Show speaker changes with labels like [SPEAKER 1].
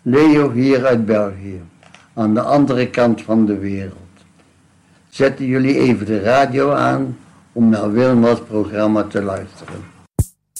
[SPEAKER 1] Leo hier uit België, aan de andere kant van de wereld. Zetten jullie even de radio aan om naar Wilma's programma te luisteren.